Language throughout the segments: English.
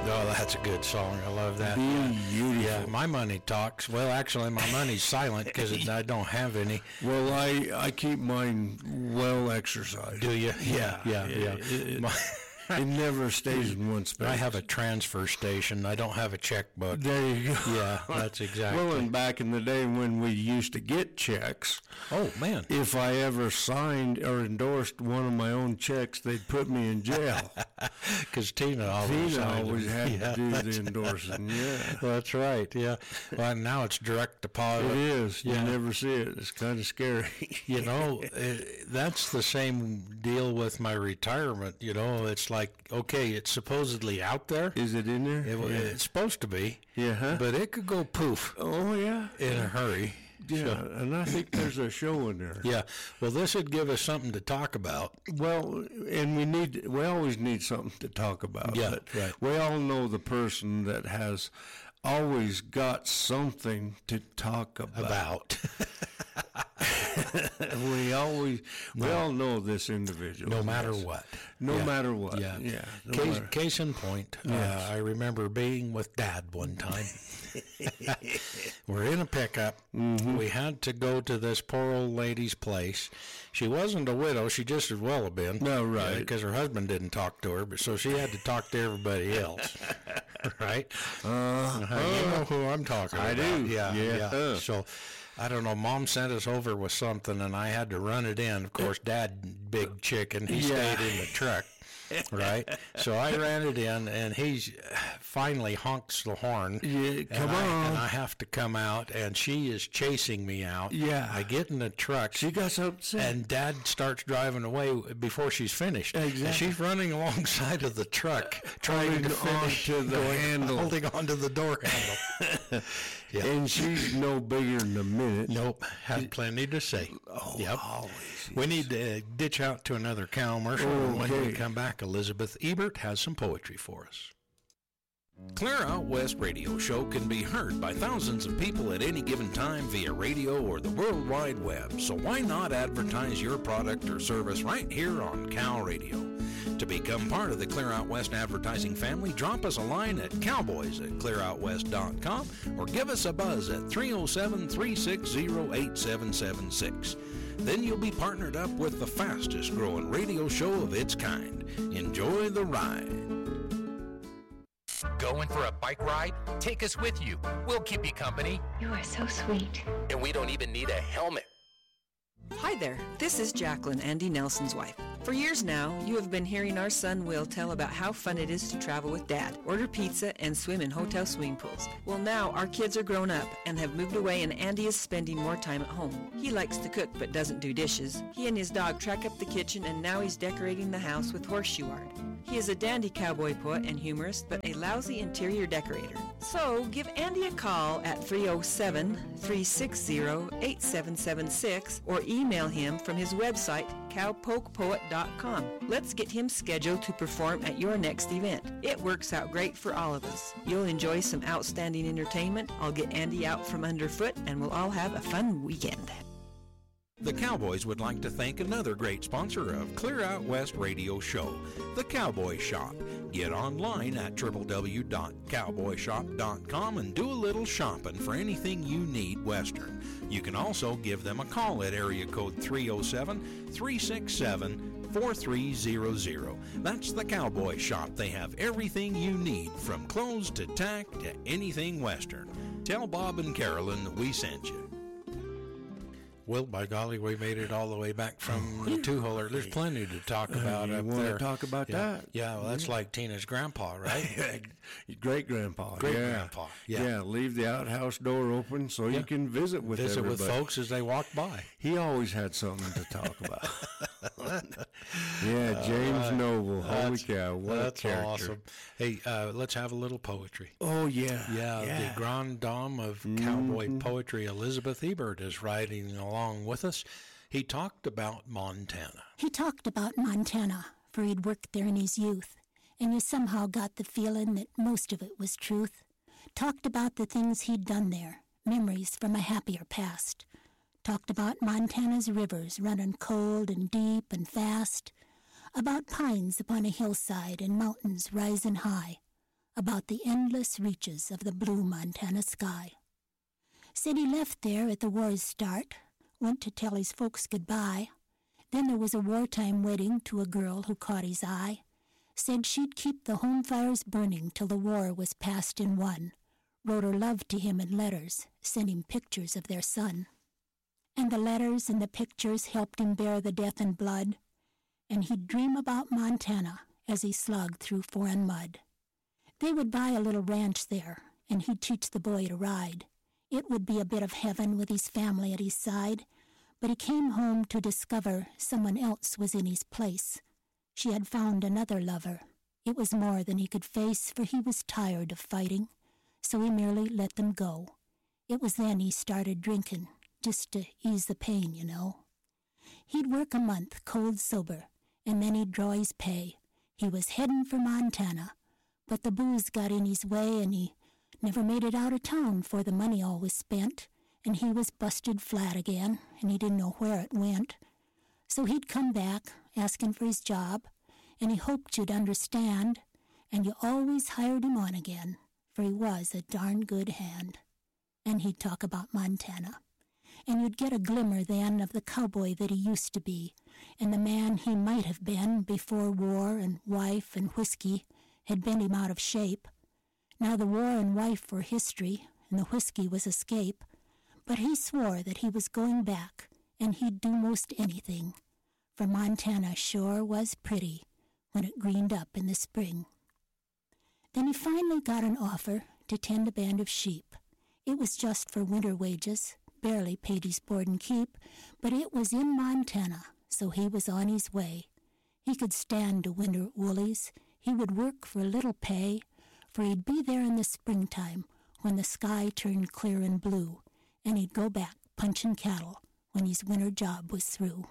Oh, that's a good song. I love that. Beautiful. Yeah, my money talks. Well, actually, my money's silent because I don't have any. Well, I keep mine well exercised. Do you? Yeah. It never stays in one space. I have a transfer station. I don't have a checkbook. There you go. Yeah, that's exactly. Well, and back in the day when we used to get checks, oh, man. if I ever signed or endorsed one of my own checks, they'd put me in jail. Because Tina always had to do the endorsing. Yeah, that's right. Yeah. Well, now it's direct deposit. It is. You never see it. It's kind of scary. You know, that's the same deal with my retirement. You know, it's like, okay, it's supposedly out there. Is it in there? It's supposed to be. Yeah. Huh? But it could go poof. Oh, yeah. In a hurry. Yeah, so, and I think there's a show in there. Yeah. Well, this would give us something to talk about. Well, and we always need something to talk about. Yeah, right. We all know the person that has always got something to talk about. we all know this individual. No matter what. No matter what. Yeah. Yeah. Case in point, yes. I remember being with Dad one time. We're in a pickup. Mm-hmm. We had to go to this poor old lady's place. She wasn't a widow. She just as well have been. No, right. Because her husband didn't talk to her, but so she had to talk to everybody else. Right? You know who I'm talking about. I do. Yeah. So, I don't know, Mom sent us over with something, and I had to run it in. Of course, Dad, big chicken, he stayed in the truck. Right? So I ran it in, and he finally honks the horn. Yeah, come on. And I have to come out, and she is chasing me out. Yeah. I get in the truck. She got so upset. And Dad starts driving away before she's finished. Exactly. And she's running alongside of the truck, trying to finish the handle. Holding onto the door handle. Yeah. And she's no bigger than a minute. Nope. Have plenty to say. Oh, yep. Always. We need to ditch out to another commercial. Okay. When we come back, Elizabeth Ebert has some poetry for us. Clear Out West Radio Show can be heard by thousands of people at any given time via radio or the World Wide Web. So why not advertise your product or service right here on Cal Radio? To become part of the Clear Out West advertising family, drop us a line at cowboys@clearoutwest.com or give us a buzz at 307-360-8776. Then you'll be partnered up with the fastest growing radio show of its kind. Enjoy the ride. Going for a bike ride? Take us with you. We'll keep you company. You are so sweet. And we don't even need a helmet. Hi there, this is Jacqueline, Andy Nelson's wife. For years now, you have been hearing our son Will tell about how fun it is to travel with Dad, order pizza, and swim in hotel swimming pools. Well, now our kids are grown up and have moved away, and Andy is spending more time at home. He likes to cook but doesn't do dishes. He and his dog track up the kitchen, and now he's decorating the house with horseshoe art. He is a dandy cowboy poet and humorist, but a lousy interior decorator. So give Andy a call at 307-360-8776 or email him from his website, cowpokepoet.com. Let's get him scheduled to perform at your next event. It works out great for all of us. You'll enjoy some outstanding entertainment. I'll get Andy out from underfoot, and we'll all have a fun weekend. The Cowboys would like to thank another great sponsor of Clear Out West Radio Show, The Cowboy Shop. Get online at www.cowboyshop.com and do a little shopping for anything you need Western. You can also give them a call at area code 307-367-4300. That's The Cowboy Shop. They have everything you need, from clothes to tack to anything Western. Tell Bob and Carolyn that we sent you. Well, by golly, we made it all the way back from the two-holer. There's plenty to talk about up there. Want to talk about that? Yeah, well, that's like Tina's grandpa, right? Great-grandpa. Great-grandpa, Yeah, leave the outhouse door open so you can visit with everybody. Visit with folks as they walk by. He always had something to talk about. James Noble. Holy cow, what a character. Awesome. Hey, let's have a little poetry. Oh, yeah. The grande dame of cowboy poetry, Elizabeth Ebert, is riding along with us. He talked about Montana. He talked about Montana, for he'd worked there in his youth, and you somehow got the feeling that most of it was truth. Talked about the things he'd done there, memories from a happier past. Talked about Montana's rivers running cold and deep and fast. About pines upon a hillside and mountains rising high. about the endless reaches of the blue Montana sky. Said he left there at the war's start, went to tell his folks goodbye. Then there was a wartime wedding to a girl who caught his eye. Said she'd keep the home fires burning till the war was past and won. Wrote her love to him in letters, sent him pictures of their son. And the letters and the pictures helped him bear the death and blood. And he'd dream about Montana as he slogged through foreign mud. They would buy a little ranch there, and he'd teach the boy to ride. It would be a bit of heaven with his family at his side, but he came home to discover someone else was in his place. She had found another lover. It was more than he could face, for he was tired of fighting, so he merely let them go. It was then he started drinking, just to ease the pain, you know. He'd work a month, cold sober, and then he'd draw his pay. He was heading for Montana, but the booze got in his way, and he never made it out of town, for the money all was spent, and he was busted flat again, and he didn't know where it went. So he'd come back, asking for his job, and he hoped you'd understand, and you always hired him on again, for he was a darn good hand. And he'd talk about Montana, and you'd get a glimmer then of the cowboy that he used to be, and the man he might have been before war and wife and whiskey had bent him out of shape. Now the war and wife were history, and the whiskey was escape, but he swore that he was going back, and he'd do most anything, for Montana sure was pretty when it greened up in the spring. Then he finally got an offer to tend a band of sheep. It was just for winter wages, barely paid his board and keep, but it was in Montana, so he was on his way. He could stand to winter woolies. He would work for little pay, for he'd be there in the springtime when the sky turned clear and blue, and he'd go back punching cattle when his winter job was through.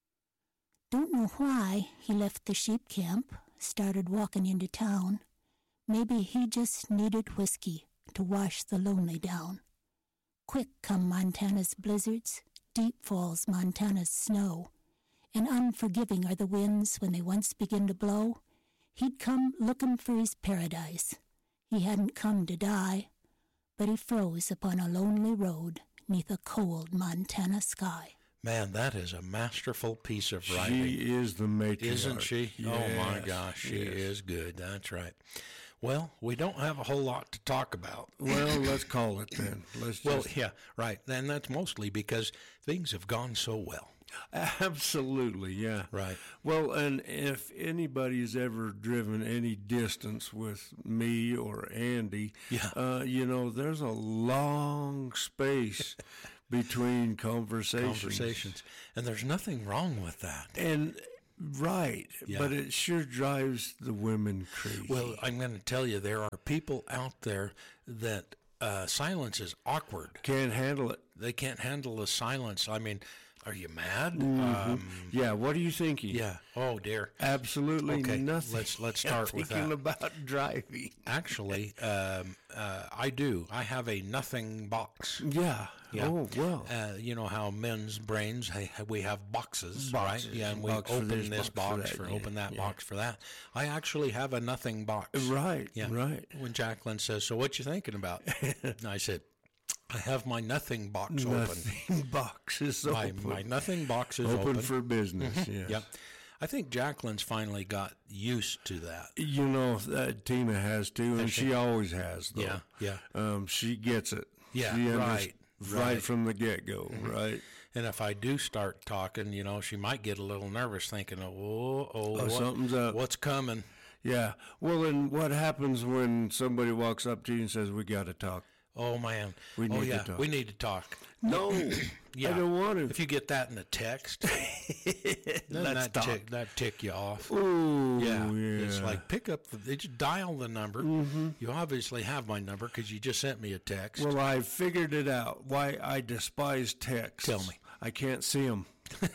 Don't know why he left the sheep camp, started walking into town. Maybe he just needed whiskey to wash the lonely down. Quick come Montana's blizzards, deep falls Montana's snow, and unforgiving are the winds when they once begin to blow. He'd come looking for his paradise. He hadn't come to die, but he froze upon a lonely road 'neath a cold Montana sky. Man, that is a masterful piece of writing. She is the matriarch. Isn't she? Yes. Oh, my gosh, she is good. That's right. Well, we don't have a whole lot to talk about. Well, let's call it then. Yeah, right. And that's mostly because things have gone so well. Absolutely, yeah. Right. Well, and if anybody's ever driven any distance with me or Andy, there's a long space between conversations. And there's nothing wrong with that. And right, Yeah. but it sure drives the women crazy. Well, I'm going to tell you, there are people out there that silence is awkward. Can't handle it. They can't handle the silence. I mean, are you mad? Yeah, what are you thinking? Yeah. Oh, dear. Absolutely Okay, nothing. let's start with thinking that. about driving. Actually, I do. I have a nothing box. Yeah. Yeah. Oh, well. You know how men's brains, we have boxes, Boxes. right? Yeah, and we Box for open this, this box for that, open that yeah. box for that. I actually have a nothing box. Right, Yeah. right. When Jacqueline says, "So what you thinking about?" I said, "I have my nothing box Nothing box is open. open. My nothing box is open open for business, yes. Yep. I think Jacqueline's finally got used to that. You know, Tina has too, and she always has, though. Yeah. She gets it. Yeah, She right. right from the get-go, right? And if I do start talking, she might get a little nervous, thinking, Something's up. What's coming?" Yeah. Well, and what happens when somebody walks up to you and says, "We got to talk"? Oh, man. We need to talk. We need to talk. No, Yeah. I don't want to. If you get that in a text, then Let's talk. that tick you off. Ooh, Yeah. yeah. It's like just dial the number. You obviously have my number because you just sent me a text. Well, I figured it out. Why I despise texts. Tell me. I can't see them.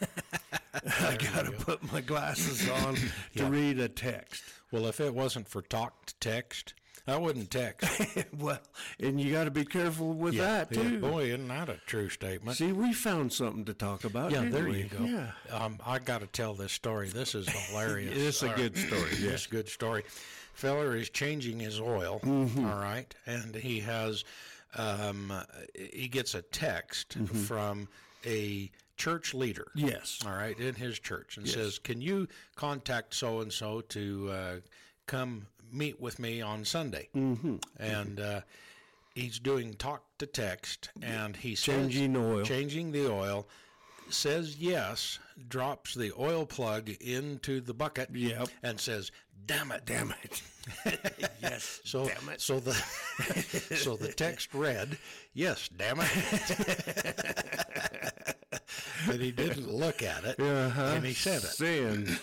I got to put my glasses on to read a text. Well, if it wasn't for talk to text, I wouldn't text. Well, and you got to be careful with that, too. Yeah. Boy, isn't that a true statement? See, we found something to talk about. Yeah, didn't there we? you go. Yeah. I got to tell this story. This is hilarious. It's a good story, yeah. It's a good story. feller is changing his oil, all right, and he has he gets a text from a church leader. Yes. All right, in his church, and says, "Can you contact so and so to come meet with me on Sunday?" And he's doing talk to text, and he Changing the oil, says yes, drops the oil plug into the bucket, and says, "Damn it, damn it." Yes. So, damn it. so the text read, "Yes, damn it." But he didn't look at it, and he sent it. Sin.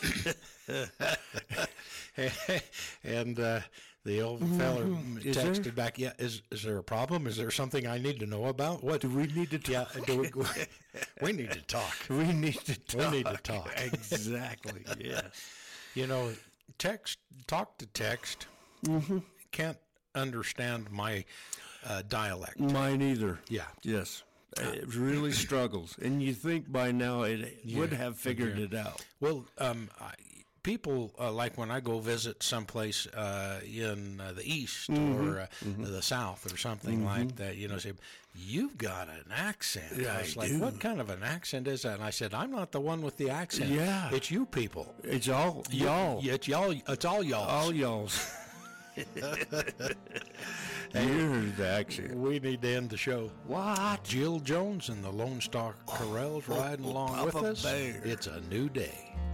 And the old feller texted back, "Yeah, is there a problem? Is there something I need to know about? What Do we need to talk? Yeah, we need to talk. We need to talk. We need to talk." Exactly. Yes. You know, talk to text can't understand my dialect. Mine either. Yeah. Yes. It really struggles, and you think by now it would have figured it out. Well, people like when I go visit someplace in the east or the south or something like that, you know, say, "You've got an accent." Yeah, I was I like, do. "What kind of an accent is that?" And I said, "I'm not the one with the accent. Yeah. It's you people. It's all y'all. Yeah, it's y'all. It's all y'all. All y'all's. You heard the accent. We need to end the show. What? Jill Jones and the Lone Star Corrals riding along with Papa us. Bear. It's a new day.